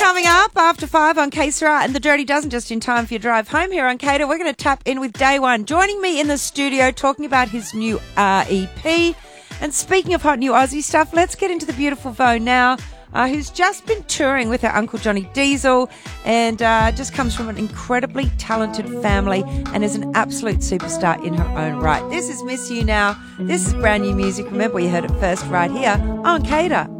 coming up after 5 on KSRA and the Dirty Dozen, just in time for your drive home here on Cater. We're going to tap in with Day One, joining me in the studio, talking about his new EP. And speaking of hot new Aussie stuff, let's get into the beautiful Vo now, who's just been touring with her Uncle Johnny Diesel and just comes from an incredibly talented family and is an absolute superstar in her own right. This is Miss You Now. This is brand new music. Remember, you heard it first right here on Cater.